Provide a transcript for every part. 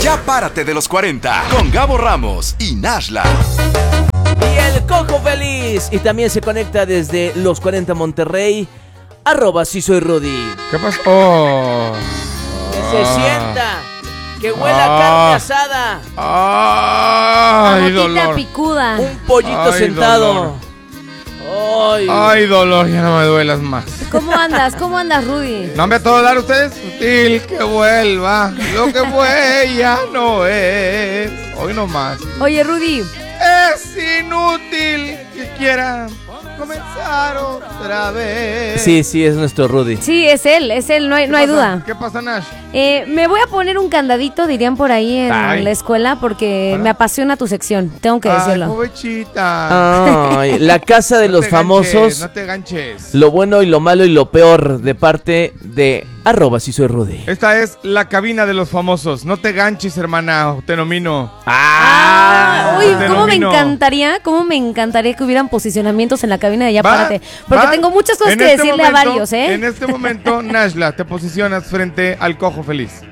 Ya párate de los 40 con Gabo Ramos y Nashla. Y el Cojo Feliz. Y también se conecta desde los 40 Monterrey. @sí soy Rudy. ¿Qué pasó? Oh. Que se sienta. Que huela carne asada. Ay, dolor. Picuda. Un pollito Ay, sentado. Ay, dolor, ya no me duelas más. ¿Cómo andas? ¿Cómo andas, Rudy? ¿No me a todo dar ustedes? Sutil, que vuelva. Lo que fue ya no es. Hoy no más. Oye, Rudy. Es inútil que quiera comenzar otra vez. Sí, es nuestro Rudy. Sí, es él, no hay duda. ¿Qué pasa, Nash? Me voy a poner un candadito, dirían por ahí en la escuela, porque me apasiona tu sección, tengo que decirlo. Ay, pobrecita. Ay, la casa de los famosos. No te ganches. Lo bueno y lo malo y lo peor de parte de @sí soy Rudy. Esta es la cabina de los famosos. No te ganches, hermana, te nomino. Uy, Te cómo me nomino. encantaría que hubieran posicionamiento en la cabina de Ya Va, Párate. Porque va. tengo muchas cosas En que este decirle momento, a varios, ¿eh? En este momento, Nashla, te posicionas frente al Cojo Feliz.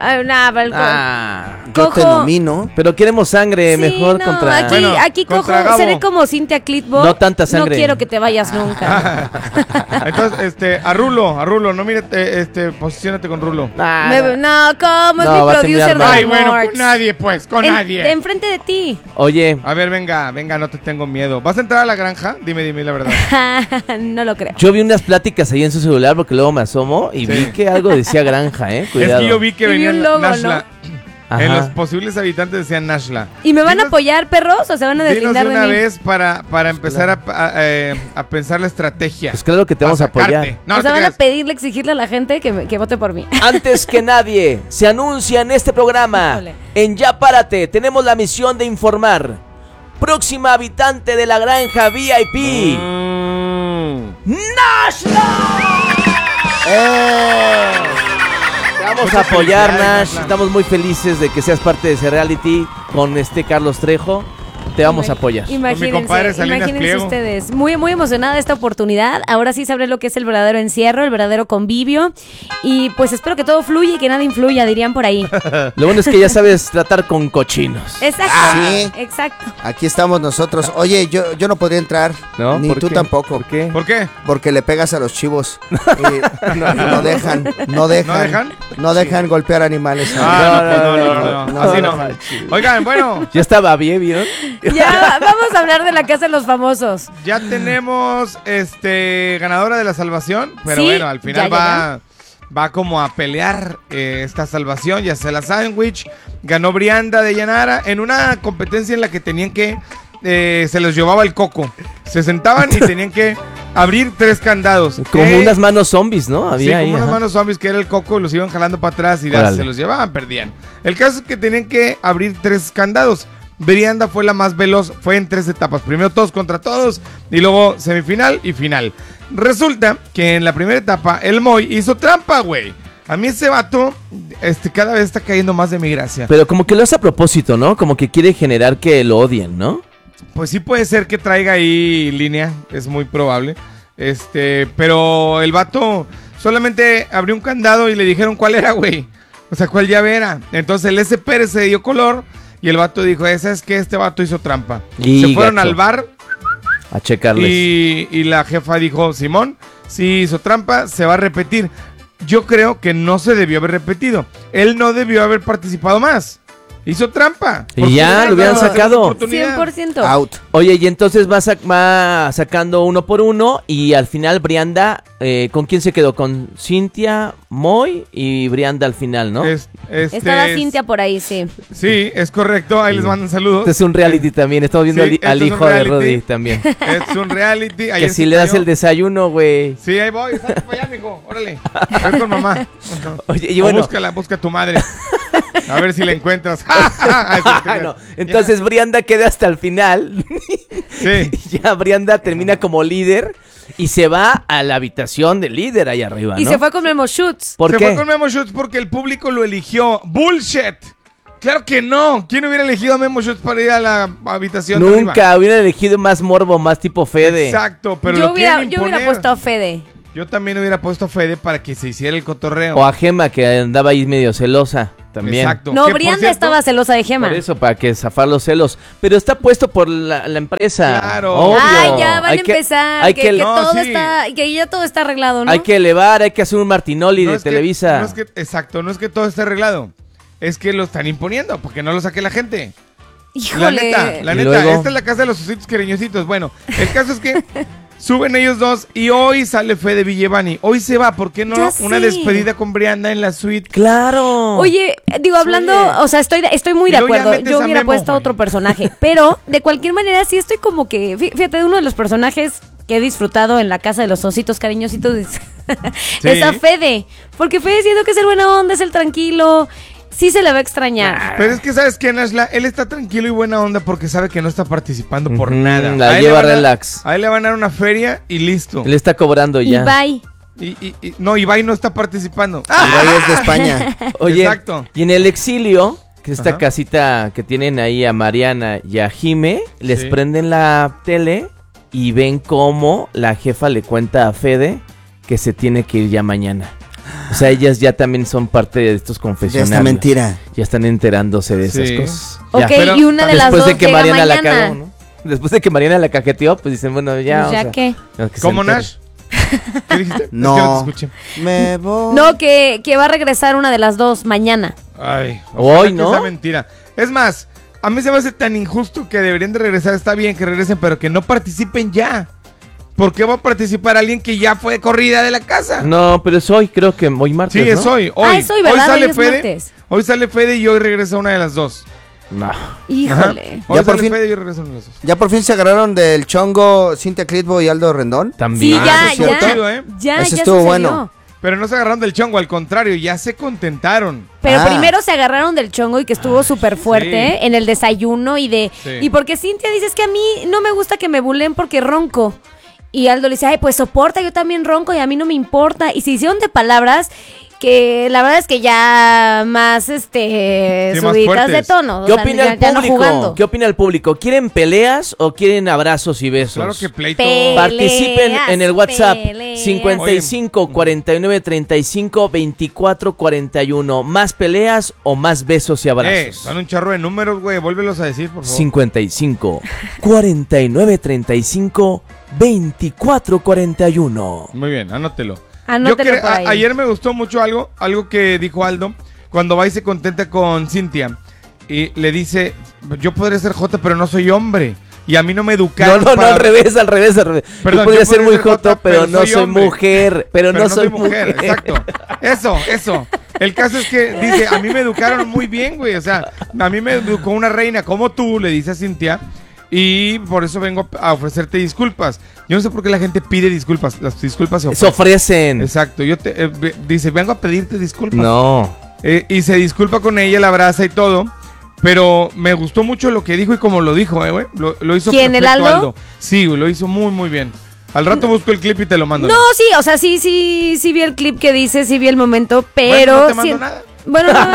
Yo te nomino. Pero queremos sangre, Sí, mejor no, contra. Aquí contra Cojo, Gabo. seré como Cintia Clitbo. No tanta sangre. No quiero que te vayas nunca. Entonces, a Rulo, no mire, posiciónate con Rulo. No, ¿cómo es No, mi va a producer terminar de mal. Ay, bueno, Morts? con nadie, pues, con nadie. Enfrente de ti. Oye, A ver, venga, no te tengo miedo. ¿Vas a entrar a la granja? Dime la verdad. No lo creo. yo vi unas pláticas ahí en su celular porque luego me asomo y Sí. vi que algo decía granja, cuidado. Es que yo vi que Y vi venía un logo, Nashla. Ajá. En los posibles habitantes decían Nashla. ¿Y me van a Dinos- apoyar, perros, o se van a Dinos deslindar de de una mí? vez para empezar a pensar la estrategia. Pues claro que te vamos a sacarte. apoyar. No, O no sea, te van a creas. pedirle, exigirle a la gente que vote por mí. Antes que nadie, se anuncia en este programa. Híjole. En Ya Párate, tenemos la misión de informar. Próxima habitante de la granja VIP. ¡Nashla! Te vamos a Muchas apoyar, felicidades, Nash. Nashla. Estamos muy felices de que seas parte de ese reality con Carlos Trejo. Te vamos a apoyar. compadre Salinas Imagínense Pliego. ustedes. Muy, muy emocionada de esta oportunidad. Ahora sí sabré lo que es el verdadero encierro, el verdadero convivio. Y pues espero que todo fluya y que nada influya, dirían por ahí. Lo bueno es que ya sabes tratar con cochinos. Exacto. Sí. Exacto. Aquí estamos nosotros. Oye, yo no podría entrar. ¿No? Ni ¿Por tú qué? tampoco. ¿Por qué? ¿Por qué? Porque le pegas a los chivos. No dejan. ¿No dejan? No dejan golpear animales. No. Así no. Oigan, bueno, Ya estaba bien, ¿vieron? Ya vamos a hablar de la casa de los famosos. ya tenemos ganadora de la salvación, pero Sí, bueno, al final ya. va como a pelear esta salvación, ya sea la sándwich. Ganó Brianda de Llanara en una competencia en la que tenían que se los llevaba el coco. Se sentaban y tenían que abrir 3 candados. Como unas manos zombies, ¿no? Sí, Había ahí. como unas ajá. manos zombies que era el coco, los iban jalando para atrás y Órale. se los llevaban, perdían. El caso es que tenían que abrir 3 candados. Brianda fue la más veloz, fue en 3 etapas. Primero todos contra todos y luego semifinal y final. Resulta que en la primera etapa el Moy hizo trampa, güey. A mí ese vato cada vez está cayendo más de mi gracia. Pero como que lo hace a propósito, ¿no? Como que quiere generar que lo odien, ¿no? Pues sí puede ser que traiga ahí línea, es muy probable. Pero el vato solamente abrió un candado y le dijeron cuál era, güey. O sea, cuál llave era. Entonces el SP se dio color y el vato dijo, esa es que este vato hizo trampa. Y se fueron gacho. al bar A checarles. y la jefa dijo, Simón, si hizo trampa, se va a repetir. Yo creo que no se debió haber repetido. Él no debió haber participado más. Hizo trampa. Y ya, lo hubieran Dado sacado. oportunidad. 100%. Out. Oye, y entonces va sacando uno por uno y al final Brianda, ¿con quién se quedó? Con Cintia, Moy y Brianda al final, ¿no? Estaba Cintia por ahí, sí. Sí, es correcto. Ahí les mandan saludos. Este es un reality también, estamos viendo Sí, al esto es un hijo de reality. Rudy también. Es un reality. Que Ayer si se le das cayó. el desayuno, güey. Sí, ahí voy. Salte para allá, mijo. Órale. Ven con mamá. Oye, y O bueno, busca a tu madre. A ver si la encuentras. no, entonces Brianda queda hasta el final. Sí. Y ya Brianda termina como líder y se va a la habitación del líder ahí arriba, ¿no? Y se fue con Memo Shoots. ¿Por Se qué? fue con Memo Schutz porque el público lo eligió. ¡Bullshit! Claro que no. ¿Quién hubiera elegido a Memo Schutz para ir a la habitación de arriba? Nunca hubiera elegido más morbo, más tipo Fede. Exacto, pero Yo lo quieren hubiera imponer. puesto a Fede. Yo también hubiera puesto a Fede para que se hiciera el cotorreo. O a Gema, que andaba ahí medio celosa también. Exacto. No, Que, por Brianda cierto, estaba celosa de Gema. Por eso, para que zafar los celos. Pero está puesto por la empresa. Claro. Obvio. Ay, ya van Hay a que- empezar. hay que, que- que No, todo sí. está, que ya todo está arreglado, ¿no? Hay que elevar, hay que hacer un Martinoli no de es que- Televisa. no es que, exacto, no es que todo esté arreglado. Es que lo están imponiendo, porque no lo saque la gente. Híjole. La Y neta, luego- esta es la casa de los ositos cariñositos. Bueno, el caso es que suben ellos dos y hoy sale Fede Villevani. Hoy se va, ¿por qué no? Ya Una sé. despedida con Brianda en la suite. Claro. Oye, digo, hablando, o sea, estoy muy Y de luego ya acuerdo. metes Yo a hubiera Memo, puesto a güey. otro personaje. Pero, de cualquier manera, sí estoy como que. Fíjate, uno de los personajes que he disfrutado en la casa de los ositos cariñositos es a Fede. Porque Fede siento que es el buena onda, es el tranquilo. Sí se le va a extrañar. Pero es que, ¿sabes qué, Nashla? Él está tranquilo y buena onda porque sabe que no está participando por Ujú, nada. la A él lleva le van a- relax. A él le van a dar una feria y listo. Él está cobrando Y ya. bye. No, Ibai no está participando. Ibai es de España. Oye, Exacto. y en el exilio, que es esta Ajá. casita que tienen ahí a Mariana y a Jime, les Sí. prenden la tele y ven cómo la jefa le cuenta a Fede que se tiene que ir ya mañana. O sea, ellas ya también son parte de estos De confesionarios. esta mentira. Ya están enterándose de esas Sí. cosas. Ok, Ya. Pero y una de las Después dos de que llega Mariana la mañana. cagó, ¿no? Después de que Mariana la cajeteó, pues dicen, bueno, ya. Pues ya o sea, qué. que se ¿Cómo, entere. Nash? ¿Qué dijiste? No. Es que no te escuché. Me voy. No, que va a regresar una de las dos mañana. Ay, Hoy, ojalá que ¿no? sea mentira. Es más, a mí se me hace tan injusto que deberían de regresar. Está bien que regresen, pero que no participen ya. ¿Por qué va a participar alguien que ya fue corrida de la casa? No, pero es hoy, creo que hoy martes, Sí, es ¿no? hoy. Es hoy, ¿verdad? sale Hoy es Fede. martes. Hoy sale Fede y hoy regresa una de las dos. No. Híjole. Hoy Ya por sale fin- Fede y hoy regresa una de las dos. Ya por fin se agarraron del chongo Cintia Clitbo y Aldo Rendón. Sí, También. ya, eso estuvo ya. chido, ¿eh? Ya, Ese ya estuvo sucedió. bueno. Pero no se agarraron del chongo, al contrario, ya se contentaron. Pero Ah. primero se agarraron del chongo y que estuvo súper fuerte sí. en el desayuno y de... Sí. Y porque Cintia dice, es que a mí no me gusta que me bulen porque ronco. Y Aldo le dice, ay, pues soporta, yo también ronco y a mí no me importa. Y se hicieron de palabras que la verdad es que ya más, más subidas de fuertes. tono. ¿Qué o sea, opina ya- el ya no público? jugando. ¿Qué opina el público? ¿Quieren peleas o quieren abrazos y besos? Claro que pleito. Participen en el WhatsApp Peleas. 55 49 35 24 41. ¿Más peleas o más besos y abrazos? Son un charro de números, güey. Vuélvelos a decir, por favor. 55 49 35 24 41. Muy bien, anótelo. Anótelo por ahí. Ayer me gustó mucho algo que dijo Aldo cuando va y se contenta con Cintia y le dice, yo podré ser jota pero no soy hombre y a mí no me No, educaron no, para- al revés, al revés, al revés. Perdón, Yo podría yo ser podría muy ser joto, jota, pero no soy hombre. mujer. Pero no soy mujer. Exacto. Eso. El caso es que dice, a mí me educaron muy bien, güey. O sea, a mí me educó una reina como tú, le dice a Cintia. Y por eso vengo a ofrecerte disculpas. Yo no sé por qué la gente pide disculpas. Las disculpas se Se ofrecen. ofrecen. Exacto. Dice, vengo a pedirte disculpas. No. Y se disculpa con ella, la abraza y todo. Pero me gustó mucho lo que dijo y como lo dijo, güey. Lo hizo ¿Quién, el perfecto, Aldo? Sí, güey, lo hizo muy, muy bien. Al rato busco el clip y te lo mando. No, sí, o sea, sí vi el clip que dice, sí vi el momento, pero... Bueno, no te mando sí- nada. Bueno, no,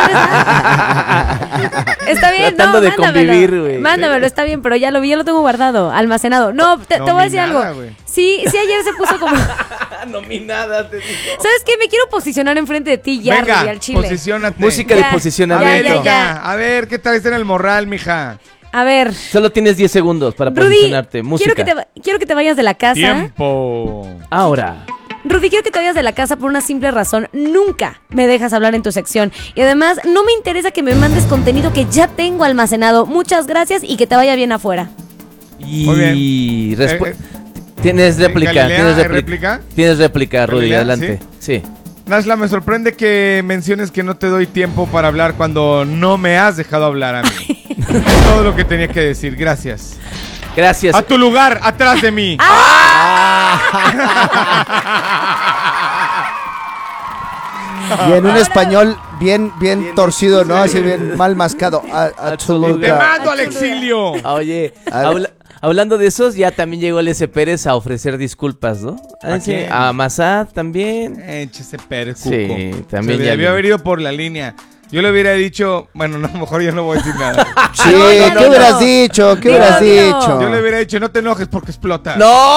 está bien, Tratando no, de mándamelo. convivir, güey. Mándamelo, está bien, pero ya lo vi, ya lo tengo guardado, almacenado. No, te No voy a vi decir nada, algo. güey. Sí, ayer se puso como... Nominada, te digo. ¿Sabes qué? Me quiero posicionar enfrente de ti ya, Venga, Rudy, al chile. posiciónate. Música Ya, de posicionamiento. ya. A ver, ¿qué traes en el morral, mija? A ver, Solo tienes 10 segundos para Rudy, posicionarte. Música. quiero que te vayas de la casa. Tiempo. Ahora. Rudy, quiero que te vayas de la casa por una simple razón. Nunca me dejas hablar en tu sección. Y además, no me interesa que me mandes contenido que ya tengo almacenado. Muchas gracias y que te vaya bien afuera. Muy Y bien. tienes réplica, Galilea, tienes ¿hay réplica. réplica? Tienes réplica, Rudy, Galilea, adelante. Sí. Nashla, me sorprende que menciones que no te doy tiempo para hablar cuando no me has dejado hablar a mí. Todo lo que tenía que decir, gracias. Gracias. A tu lugar, atrás de mí. Y en un español bien torcido, ¿no? Así bien mal mascado. A tu Te lugar. mando al exilio. Oye, A ver. hablando de esos, ya también llegó el S. Pérez a ofrecer disculpas, ¿no? ¿A Sí, quién? a Massad también. Échese Pérez, Sí, Cuco. también Se ya debió vi. haber ido por la línea. Yo le hubiera dicho, bueno, no, a lo mejor yo no voy a decir nada. Sí, no, ¿qué hubieras dicho? ¿Qué Dilo, hubieras dilo. dicho? Yo le hubiera dicho, no te enojes porque explota.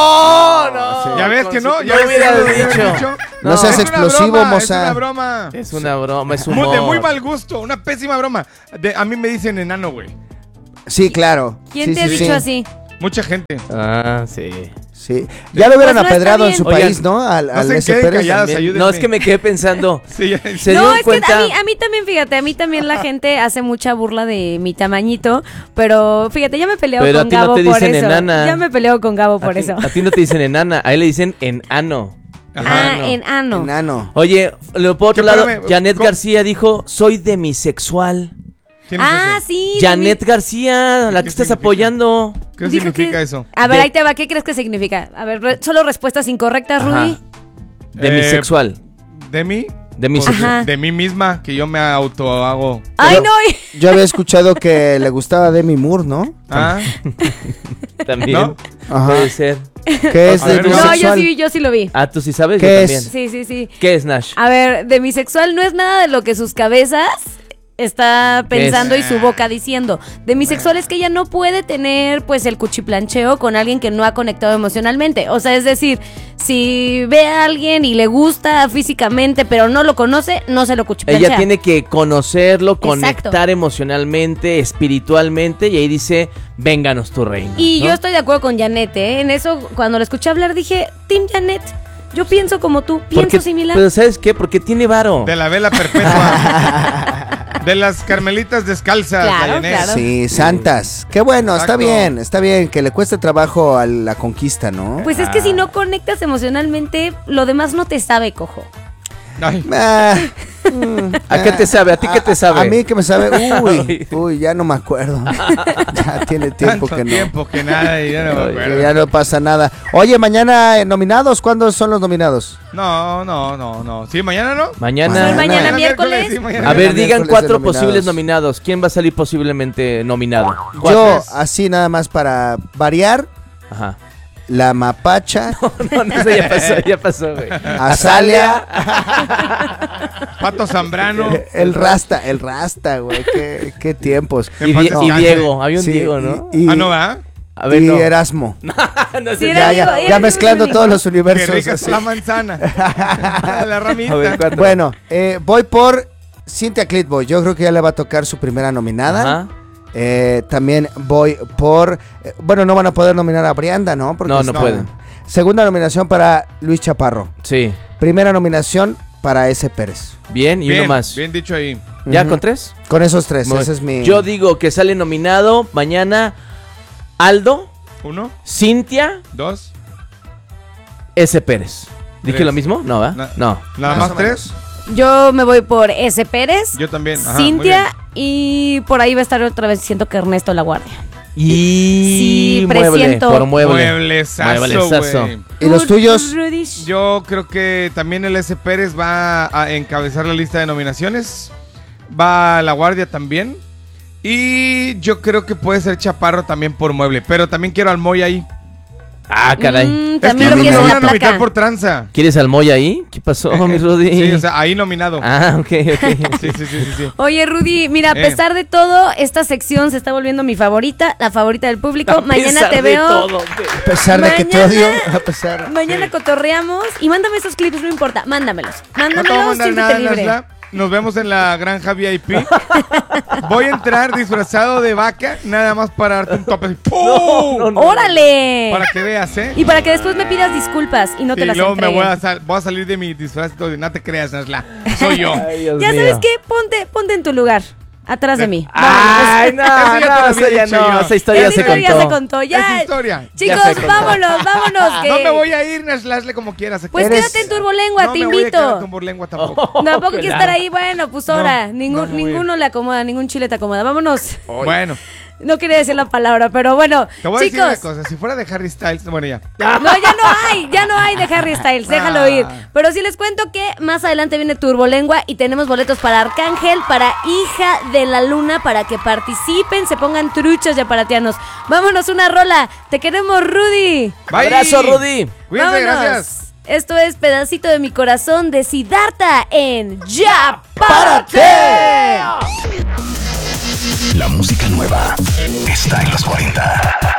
No. ¿Ya ves que no? ¿Ya No ves que hubiera no lo hubiera dicho. No seas Es una explosivo, broma, moza. Es una broma. Es una broma, es De humor. muy mal gusto, una pésima broma. A mí me dicen enano, güey. Sí, claro. ¿Quién Sí, te ha sí, dicho sí. así? Mucha gente. Ah, sí. Sí. Ya lo hubieran Pues no está apedrado en bien. su Oigan, país, ¿no? Al no se ese queden Pérez. calladas. También- ayúdenme. No, es que me quedé pensando. Sí, ya- ¿Se No, dieron es cuenta? que a mí también, fíjate, a mí también la gente hace mucha burla de mi tamañito, pero fíjate, ya me peleo Pero con a ti no Gabo te por dicen eso. enana. Ya me peleo con Gabo por a ti, eso. A ti no te dicen enana, a él le dicen enano. Ah, Enano. enano. Enano. Oye, por otro ¿Qué, lado, espérame, Janet ¿cómo? García dijo, soy demisexual. ¿Quién es Ah, ese? sí. Janet García, la ¿Qué que estás significa? apoyando. ¿Qué Dijo significa que- eso? A ver, De- ahí te va. ¿Qué crees que significa? A ver, solo respuestas incorrectas, Ajá. Rudy. Demisexual. ¿De mí? Demisexual. Ajá. De mí misma, que yo me auto hago. Ay, Pero- no. Yo había escuchado que le gustaba Demi Moore, ¿no? Ah, También. ¿No? Ajá. Puede ser. ¿Qué es A ver, demisexual? No, yo sí lo vi. Ah, tú sí sabes, ¿Qué yo es? también. Sí, sí, sí. ¿Qué es, Nash? A ver, demisexual no es nada de lo que sus cabezas está pensando y su boca diciendo. Demisexual es que ella no puede tener pues el cuchiplancheo con alguien que no ha conectado emocionalmente. O sea, es decir, si ve a alguien y le gusta físicamente pero no lo conoce, no se lo cuchiplanchea. Ella tiene que conocerlo, Exacto. conectar emocionalmente, espiritualmente, y ahí dice, vénganos tu reino. Y ¿no? yo estoy de acuerdo con Janet, ¿eh? En eso, cuando la escuché hablar, dije, Team Janet, yo pienso como tú, pienso Porque- similar. Pero ¿sabes qué? Porque tiene varo. de la vela perpetua. De las carmelitas descalzas. Claro, Dayanet. claro. Sí, santas. Qué bueno, está bien que le cueste trabajo a la conquista, ¿no? Pues es que si no conectas emocionalmente, lo demás no te sabe, cojo. Ay, Ah, ¿A qué te sabe? ¿A ti qué te sabe? A mí que me sabe, uy, ya no me acuerdo. Ya tiene tiempo tanto que no. tiempo que nada y ya no me Oye, acuerdo. Ya no pasa nada. Oye, mañana nominados, ¿cuándo son los nominados? No. ¿Sí, mañana no? Mañana. Son mañana miércoles. Sí, mañana. A ver, Mañana digan miércoles 4 de nominados. posibles nominados. ¿Quién va a salir posiblemente nominado? Yo, así nada más para variar, Ajá. la mapacha, No, eso ya pasó, güey. Azalea, Pato Zambrano. el rasta, güey, qué tiempos. Y, paz y descanse. Diego, había un Sí, Diego, ¿no? y- Ah, ¿no va? A ver, y no. Erasmo. No sé. Sí, Ya, era Diego, ya mezclando todos los Qué universos. rica es así. la manzana. La ramita. A ver, cuatro. Bueno, voy por Cynthia Clitboy. Yo creo que ya le va a tocar su primera nominada. Ajá. También voy por... bueno, no van a poder nominar a Brianda, ¿no? Porque No, no está- pueden. Segunda nominación para Luis Chaparro. Sí. Primera nominación para S. Pérez. Bien, y Bien, uno más. bien dicho ahí. ¿Ya Ujú. con 3? Con esos tres, ese es mi... Yo digo que sale nominado mañana Aldo, 1, Cintia, 2, S. Pérez. ¿Dije Tres. lo mismo? No, ¿va? Na- No. nada Más más o 3. Yo me voy por S. Pérez, Yo también. Ajá, Cintia y por ahí va a estar otra vez siento que Ernesto La Guardia. Y Sí, mueble, presiento. por mueble. Mueblezazo, Mueblezazo. güey. ¿Y los tuyos? Rudy. Yo creo que también el S. Pérez va a encabezar la lista de nominaciones. Va a La Guardia también. Y yo creo que puede ser Chaparro también por mueble. Pero también quiero al Moy ahí. Ah, caray. Es que También lo no me quieres en van la a nominar placa. por tranza. ¿Quieres al Moy ahí? ¿Qué pasó, mi Rudy? Sí, o sea, ahí nominado. Ah, ok. Sí. Oye, Rudy, mira, a pesar de todo, esta sección se está volviendo mi favorita, la favorita del público. Mañana te veo. A pesar de que te Mañana- odio, a pesar... Mañana cotorreamos y mándame esos clips, no importa, mándamelos. No te voy a Mándamelos, mandar siéntete nada, libre. Nasla. Nos vemos en la granja VIP. Voy a entrar disfrazado de vaca, nada más para darte un tope. así, ¡pum! ¡Órale! Para que veas, ¿eh? Y para que después me pidas disculpas y no te Y las luego me entregue. voy a salir de mi disfraz y todo, y no te creas, Nasla. Soy yo. Ay, Dios Ya mío. sabes qué, ponte en tu lugar, atrás de mí. Ay, no, Eso ya te lo no, había esa ya dicho no, yo. esa historia Esa se historia contó. se contó, ya. Es historia. Chicos, Ya se contó. vámonos. Que... No me voy a ir, Nasla, hazle como quieras. Pues Eres- quédate en Turbolengua, no te me voy a quedar invito. con burlengua tampoco. Tampoco que quieres la- estar ahí, bueno, pues ahora. no me voy a ir. Ninguno le acomoda, ningún chile te acomoda. Vámonos. Bueno, No quería decir la palabra, pero bueno, te voy a decir una chicos. cosa. Si fuera de Harry Styles, bueno, ya. No, ya no hay de Harry Styles, déjalo ir. Pero sí les cuento que más adelante viene Turbolengua y tenemos boletos para Arcángel, para Hija de la Luna, para que participen, se pongan truchos y aparatianos. Vámonos una rola. Te queremos, Rudy. Bye. Abrazo, Rudy. Cuídense, Vámonos. gracias. Esto es Pedacito de mi Corazón de Siddhartha en Ya ¡Párate! La música nueva está en los 40.